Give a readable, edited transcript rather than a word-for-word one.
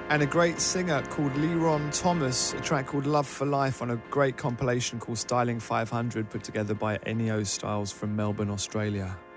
And a great singer called Leron Thomas, a track called Love for Life on a great compilation called Styling 500 put together by Ennio Styles from Melbourne, Australia.